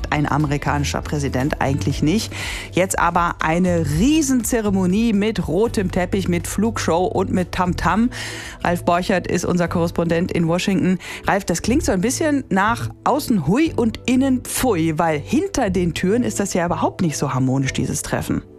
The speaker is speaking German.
hat ein amerikanischer Präsident eigentlich nicht. Jetzt aber eine Riesenzeremonie mit rotem Teppich, mit Flugshow und mit Tamtam. Ralf Borchert ist unser Korrespondent in Washington. Ralf, das klingt so ein bisschen nach außen hui und innen pfui, weil hinter den Türen ist das ja überhaupt nicht so harmonisch, dieses Treffen.